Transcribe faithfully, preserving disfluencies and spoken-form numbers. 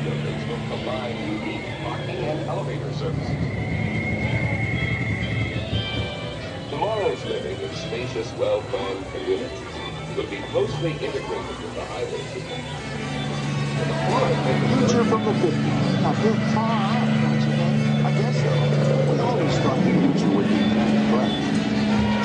buildings will combine unique parking and elevator services. Tomorrow's living in spacious, well-planned communities will be closely integrated with the highway system. And the foreign Future from the fifties. A big time.